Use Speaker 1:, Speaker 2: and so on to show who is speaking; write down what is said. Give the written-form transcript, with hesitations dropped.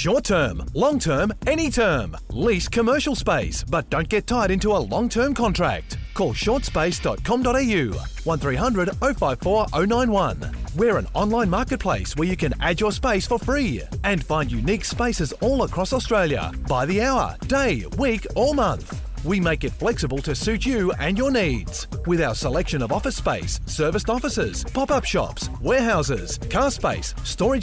Speaker 1: Short term, long term, any term. Lease commercial space, but don't get tied into a long-term contract. Call shortspace.com.au 1300 054 091. We're an online marketplace where you can add your space for free and find unique spaces all across Australia by the hour, day, week or month. We make it flexible to suit you and your needs. With our selection of office space, serviced offices, pop-up shops, warehouses, car space, storage